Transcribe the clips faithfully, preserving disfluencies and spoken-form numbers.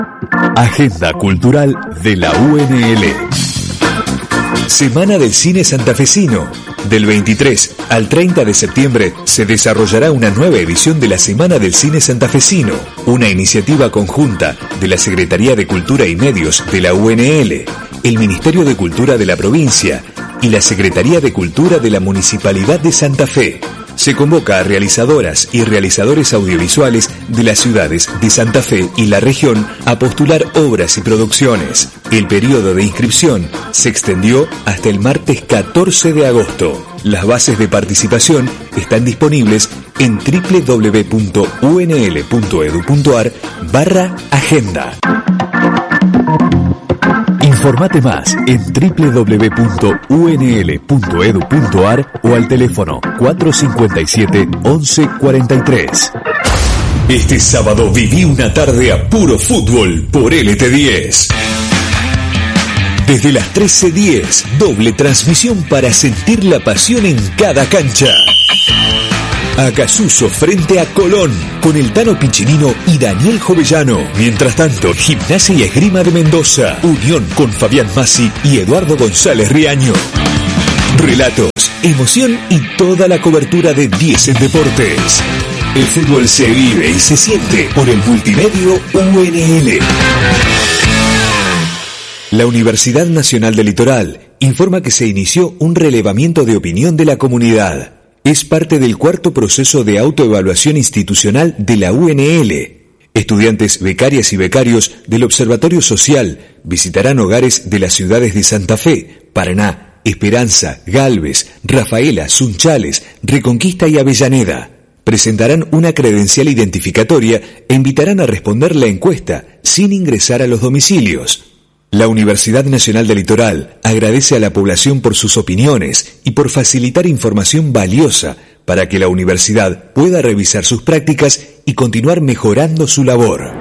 Agenda Cultural de la U N L. Semana del Cine Santafesino. Del veintitrés al treinta de septiembre se desarrollará una nueva edición de la Semana del Cine Santafesino, una iniciativa conjunta de la Secretaría de Cultura y Medios de la U N L, el Ministerio de Cultura de la provincia y la Secretaría de Cultura de la Municipalidad de Santa Fe. Se convoca a realizadoras y realizadores audiovisuales de las ciudades de Santa Fe y la región a postular obras y producciones. El periodo de inscripción se extendió hasta el martes catorce de agosto. Las bases de participación están disponibles en w w w punto u n l punto e d u punto a r barra agenda. Informate más en w w w punto u n l punto e d u punto a r o al teléfono cuatro cinco siete, once cuarenta y tres. Este sábado viví una tarde a puro fútbol por L T diez. Desde las trece diez, doble transmisión para sentir la pasión en cada cancha. Acasuso frente a Colón, con el Tano Piccinino y Daniel Jovellano. Mientras tanto, Gimnasia y Esgrima de Mendoza, Unión con Fabián Massi y Eduardo González Riaño. Relatos, emoción y toda la cobertura de diez en Deportes. El fútbol se vive y se siente por el multimedio U N L. La Universidad Nacional del Litoral informa que se inició un relevamiento de opinión de la comunidad. Es parte del cuarto proceso de autoevaluación institucional de la U N L. Estudiantes, becarias y becarios del Observatorio Social visitarán hogares de las ciudades de Santa Fe, Paraná, Esperanza, Galvez, Rafaela, Sunchales, Reconquista y Avellaneda. Presentarán una credencial identificatoria e invitarán a responder la encuesta sin ingresar a los domicilios. La Universidad Nacional del Litoral agradece a la población por sus opiniones y por facilitar información valiosa para que la universidad pueda revisar sus prácticas y continuar mejorando su labor.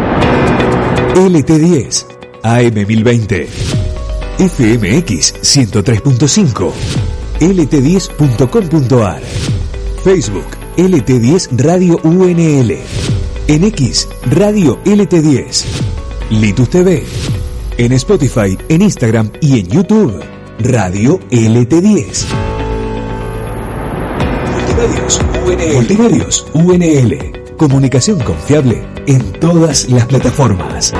L T diez, A M mil veinte, F M X ciento tres punto cinco, L T diez punto com punto a r, Facebook L T diez Radio U N L, en X Radio L T diez, Litus T V, en Spotify, en Instagram y en YouTube, Radio L T diez. Multimedios U N L. Multimedios U N L. Comunicación confiable en todas las plataformas.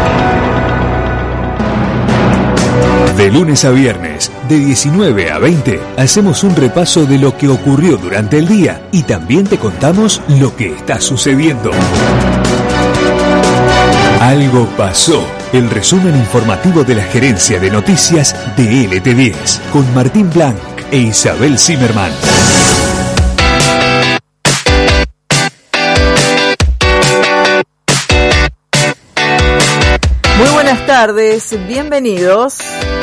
De lunes a viernes, de diecinueve a veinte, hacemos un repaso de lo que ocurrió durante el día y también te contamos lo que está sucediendo. Algo pasó. El resumen informativo de la Gerencia de Noticias de L T diez, con Martín Blanc e Isabel Zimmerman. Muy buenas tardes, bienvenidos.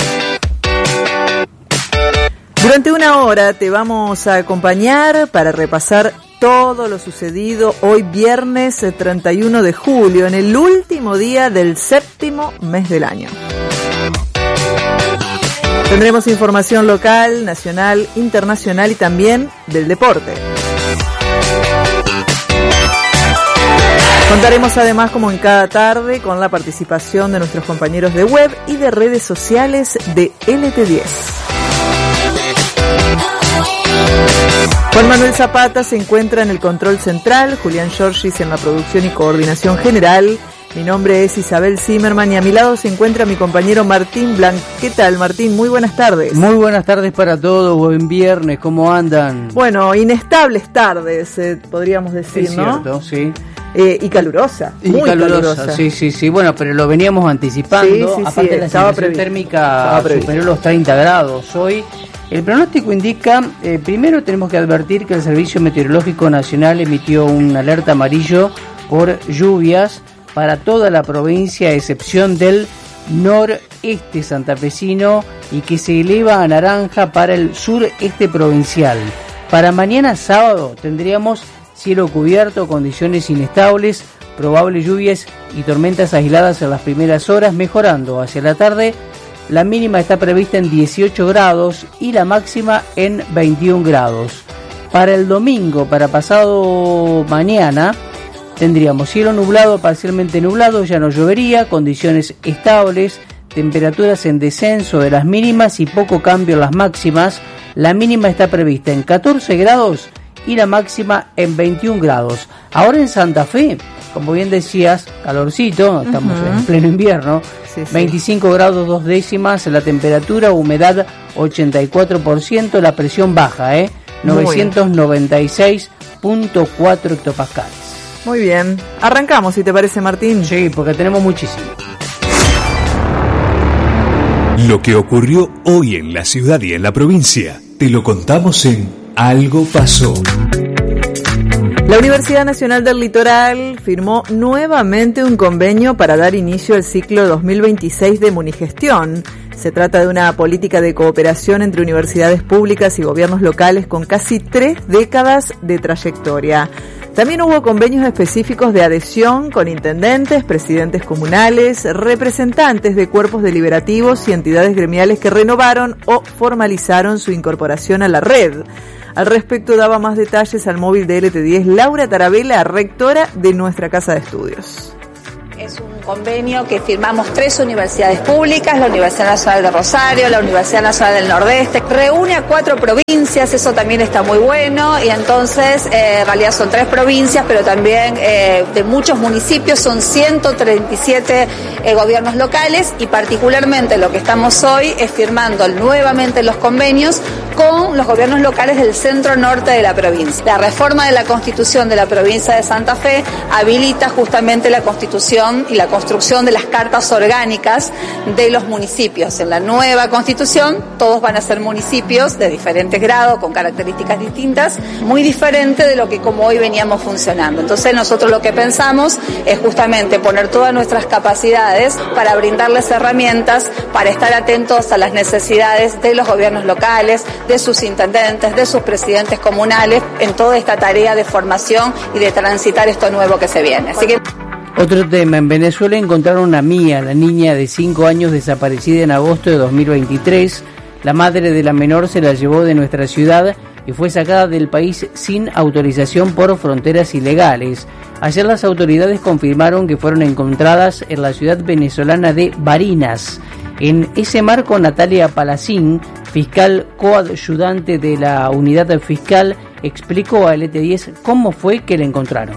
Durante una hora te vamos a acompañar para repasar todo lo sucedido hoy viernes treinta y uno de julio, en el último día del séptimo mes del año. Tendremos información local, nacional, internacional y también del deporte. Contaremos además, como en cada tarde, con la participación de nuestros compañeros de web y de redes sociales de L T diez. Juan Manuel Zapata se encuentra en el control central, Julián Giorgis en la producción y coordinación general. Mi nombre es Isabel Zimmerman y a mi lado se encuentra mi compañero Martín Blanc. ¿Qué tal, Martín? Muy buenas tardes. Muy buenas tardes para todos, buen viernes, ¿cómo andan? Bueno, inestables tardes, eh, podríamos decir, es ¿no? Cierto, sí. Eh, y calurosa, y muy calurosa, calurosa. Sí, sí, sí, bueno, pero lo veníamos anticipando. Sí, sí, aparte sí, la estaba sensación previsto. térmica superó los treinta grados hoy. El pronóstico indica, eh, primero tenemos que advertir que el Servicio Meteorológico Nacional emitió una alerta amarillo por lluvias para toda la provincia, a excepción del noreste santafesino, y que se eleva a naranja para el sureste provincial. Para mañana sábado tendríamos cielo cubierto, condiciones inestables, probables lluvias y tormentas aisladas en las primeras horas, mejorando hacia la tarde. La mínima está prevista en dieciocho grados y la máxima en veintiún grados. Para el domingo, para pasado mañana, tendríamos cielo nublado, parcialmente nublado, ya no llovería, condiciones estables, temperaturas en descenso de las mínimas y poco cambio en las máximas. La mínima está prevista en catorce grados y la máxima en veintiún grados. Ahora en Santa Fe, como bien decías, calorcito, estamos uh-huh. en pleno invierno, sí, sí. veinticinco grados dos décimas, la temperatura, humedad ochenta y cuatro por ciento, la presión baja, ¿eh? novecientos noventa y seis punto cuatro hectopascales. Muy bien, arrancamos si te parece, Martín. Sí, porque tenemos muchísimo. Lo que ocurrió hoy en la ciudad y en la provincia, te lo contamos en Algo Pasó. La Universidad Nacional del Litoral firmó nuevamente un convenio para dar inicio al ciclo dos mil veintiséis de Munigestión. Se trata de una política de cooperación entre universidades públicas y gobiernos locales con casi tres décadas de trayectoria. También hubo convenios específicos de adhesión con intendentes, presidentes comunales, representantes de cuerpos deliberativos y entidades gremiales que renovaron o formalizaron su incorporación a la red. Al respecto daba más detalles al móvil de L T diez Laura Tarabella, rectora de nuestra Casa de Estudios. Es un convenio que firmamos tres universidades públicas, la Universidad Nacional de Rosario, la Universidad Nacional del Nordeste, reúne a cuatro provincias, eso también está muy bueno, y entonces eh, en realidad son tres provincias, pero también eh, de muchos municipios, son ciento treinta y siete eh, gobiernos locales, y particularmente lo que estamos hoy es firmando nuevamente los convenios con los gobiernos locales del centro norte de la provincia. La reforma de la Constitución de la provincia de Santa Fe habilita justamente la Constitución y la construcción de las cartas orgánicas de los municipios. En la nueva Constitución todos van a ser municipios de diferentes grados, con características distintas, muy diferente de lo que como hoy veníamos funcionando. Entonces nosotros lo que pensamos es justamente poner todas nuestras capacidades para brindarles herramientas para estar atentos a las necesidades de los gobiernos locales, de sus intendentes, de sus presidentes comunales, en toda esta tarea de formación y de transitar esto nuevo que se viene. Así que... Otro tema, en Venezuela encontraron a Mía, la niña de cinco años desaparecida en agosto de dos mil veintitrés. La madre de la menor se la llevó de nuestra ciudad y fue sacada del país sin autorización por fronteras ilegales. Ayer las autoridades confirmaron que fueron encontradas en la ciudad venezolana de Barinas. En ese marco, Natalia Palacín, fiscal coadyuvante de la unidad fiscal, explicó a L T diez cómo fue que la encontraron.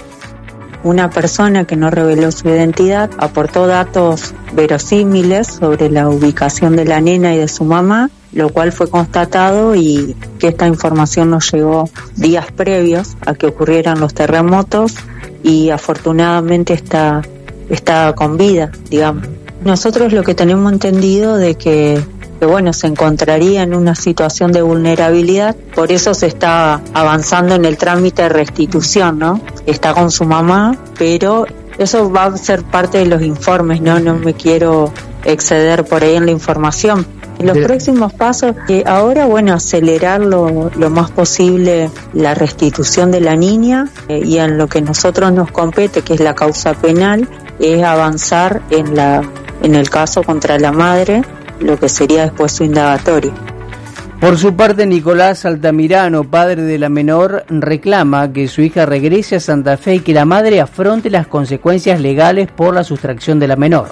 Una persona que no reveló su identidad aportó datos verosímiles sobre la ubicación de la nena y de su mamá, lo cual fue constatado, y que esta información nos llegó días previos a que ocurrieran los terremotos, y afortunadamente está, está con vida, digamos. Nosotros lo que tenemos entendido de que, que bueno, se encontraría en una situación de vulnerabilidad, por eso se está avanzando en el trámite de restitución, ¿no? Está con su mamá, pero eso va a ser parte de los informes, ¿no? No me quiero exceder por ahí en la información. En los próximos pasos, eh, ahora, bueno, acelerar lo, lo más posible la restitución de la niña, eh, y en lo que nosotros nos compete, que es la causa penal, es avanzar en la en el caso contra la madre, lo que sería después su indagatorio. Por su parte, Nicolás Altamirano, padre de la menor, reclama que su hija regrese a Santa Fe y que la madre afronte las consecuencias legales por la sustracción de la menor.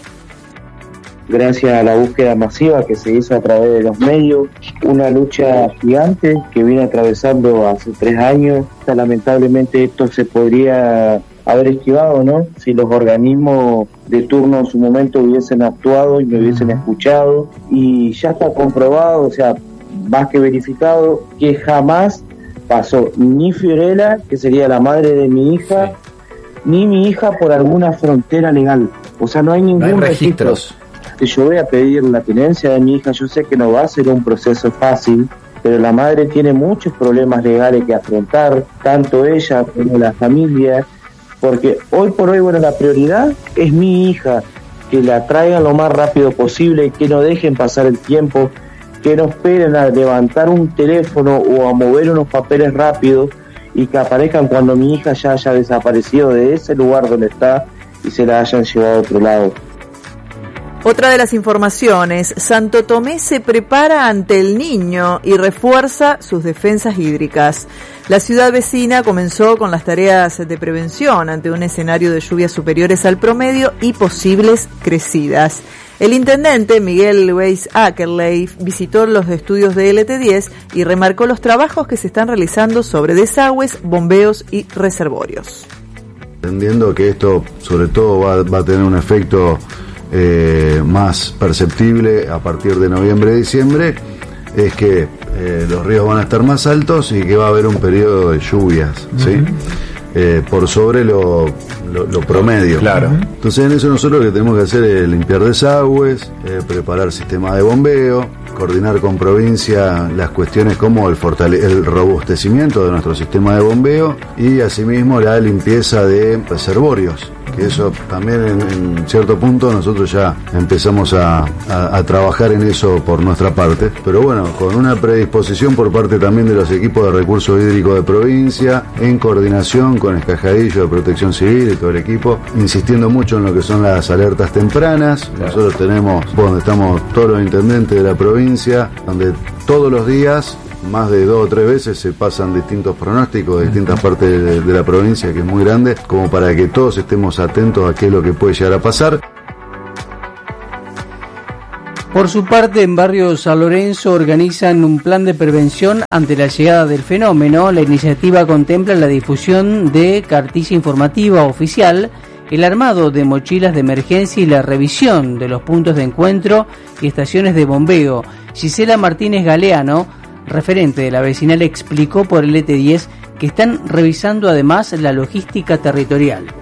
Gracias a la búsqueda masiva que se hizo a través de los medios, una lucha gigante que viene atravesando hace tres años. Lamentablemente esto se podría haber esquivado, ¿no? Si los organismos de turno en su momento hubiesen actuado y me hubiesen escuchado, y ya está comprobado, o sea, más que verificado, que jamás pasó ni Fiorella, que sería la madre de mi hija, ni mi hija por alguna frontera legal. O sea, no hay ningún no hay registros. registro. Yo voy a pedir la tenencia de mi hija, yo sé que no va a ser un proceso fácil, pero la madre tiene muchos problemas legales que afrontar, tanto ella como la familia, porque hoy por hoy, bueno, la prioridad es mi hija, que la traigan lo más rápido posible, que no dejen pasar el tiempo, que no esperen a levantar un teléfono o a mover unos papeles rápidos y que aparezcan cuando mi hija ya haya desaparecido de ese lugar donde está y se la hayan llevado a otro lado. Otra de las informaciones, Santo Tomé se prepara ante el Niño y refuerza sus defensas hídricas. La ciudad vecina comenzó con las tareas de prevención ante un escenario de lluvias superiores al promedio y posibles crecidas. El intendente Miguel Weiss Ackerley visitó los estudios de L T diez y remarcó los trabajos que se están realizando sobre desagües, bombeos y reservorios. Entendiendo que esto sobre todo va, va a tener un efecto eh, más perceptible a partir de noviembre y diciembre, es que eh, los ríos van a estar más altos y que va a haber un periodo de lluvias, ¿sí? Uh-huh. eh, por sobre lo, lo, lo promedio. Claro. Entonces en eso nosotros lo que tenemos que hacer es limpiar desagües, eh, preparar sistemas de bombeo, coordinar con provincia las cuestiones como el, fortale- el robustecimiento de nuestro sistema de bombeo y asimismo la limpieza de reservorios, que eso también en, en cierto punto nosotros ya empezamos a, a, a trabajar en eso por nuestra parte, pero bueno, con una predisposición por parte también de los equipos de recursos hídricos de provincia, en coordinación con Escajadillo de Protección Civil y todo el equipo, insistiendo mucho en lo que son las alertas tempranas. Nosotros tenemos, donde estamos todos los intendentes de la provincia, donde todos los días más de dos o tres veces se pasan distintos pronósticos de distintas partes de, de la provincia, que es muy grande, como para que todos estemos atentos a qué es lo que puede llegar a pasar. Por su parte, en Barrio San Lorenzo organizan un plan de prevención ante la llegada del fenómeno. La iniciativa contempla la difusión de cartilla informativa oficial, el armado de mochilas de emergencia y la revisión de los puntos de encuentro y estaciones de bombeo. Gisela Martínez Galeano, referente de la vecinal, explicó por el L T diez que están revisando además la logística territorial.